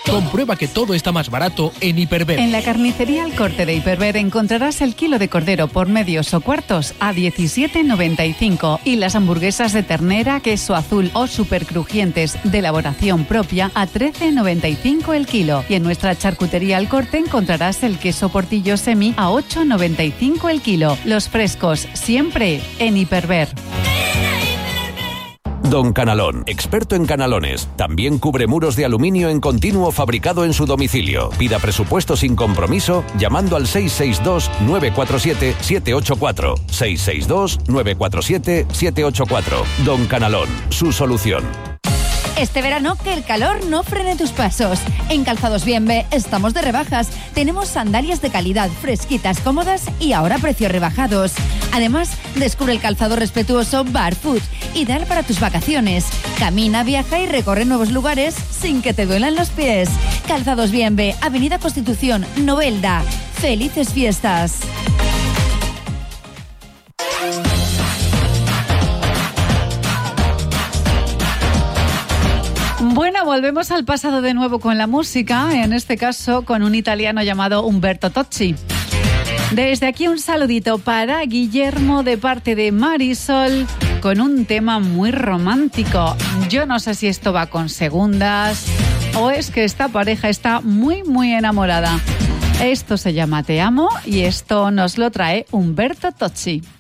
Comprueba que todo está más barato en Hiperver. En la carnicería El Corte de Hiperver encontrarás el kilo de cordero por medios o cuartos a 17,95 y las hamburguesas de ternera, queso azul o super crujientes de elaboración propia a 13,95 el kilo. Y en nuestra charcutería El Corte encontrarás el queso Portillo semi a 8,95 el kilo. Los frescos siempre en Hiperver. Don Canalón, experto en canalones. También cubre muros de aluminio en continuo fabricado en su domicilio. Pida presupuesto sin compromiso llamando al 662-947-784. 662-947-784. Don Canalón, su solución. Este verano, que el calor no frene tus pasos. En Calzados Bienve estamos de rebajas. Tenemos sandalias de calidad, fresquitas, cómodas y ahora a precios rebajados. Además, descubre el calzado respetuoso Barefoot, ideal para tus vacaciones. Camina, viaja y recorre nuevos lugares sin que te duelan los pies. Calzados Bienve, Avenida Constitución, Novelda. ¡Felices fiestas! Bueno, volvemos al pasado de nuevo con la música, en este caso con un italiano llamado Umberto Tocci. Desde aquí un saludito para Guillermo de parte de Marisol con un tema muy romántico. Yo no sé si esto va con segundas o es que esta pareja está muy, muy enamorada. Esto se llama Te Amo y esto nos lo trae Umberto Tocci.